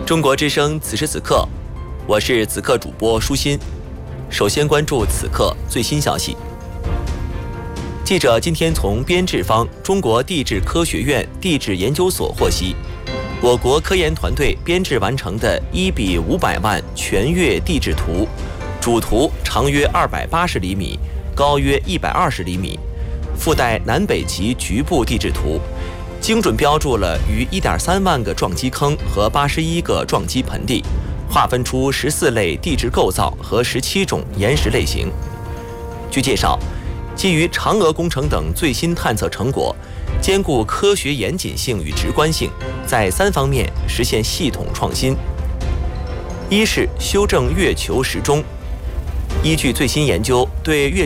中国之声此时此刻，我是此刻主播舒心。首先关注此刻最新消息。记者今天从编制方中国地质科学院地质研究所获悉，我国科研团队编制完成的1:500万全月地质图，主图长约280厘米，高约120厘米，附带南北极局部地质图，精准标注了逾1.3万个撞击坑和81个撞击盆地，划分出14类地质构造和17种岩石类型。据介绍，基于嫦娥工程等最新探测成果，兼顾科学严谨性与直观性，在3方面实现系统创新。一是修正月球时钟，依据最新研究，对月